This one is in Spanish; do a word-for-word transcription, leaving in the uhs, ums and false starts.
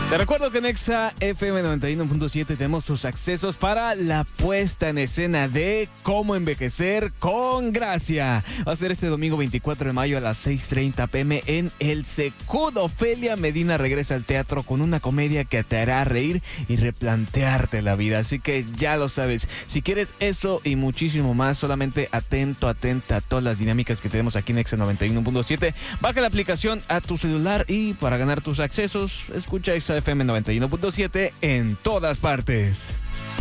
Te recuerdo que en Exa F M noventa y uno punto siete tenemos tus accesos para la puesta en escena de Cómo envejecer con gracia. Va a ser este domingo veinticuatro de mayo a las seis treinta pm en El Secut. Ofelia Medina regresa al teatro con una comedia que te hará reír y replantearte la vida. Así que ya lo sabes. Si quieres eso y muchísimo más, solamente atento, atenta a todas las dinámicas que tenemos aquí en Exa noventa y uno punto siete. Baja la aplicación a tu celular y para ganar tus accesos, escucha Exa F M noventa y uno punto siete en todas partes.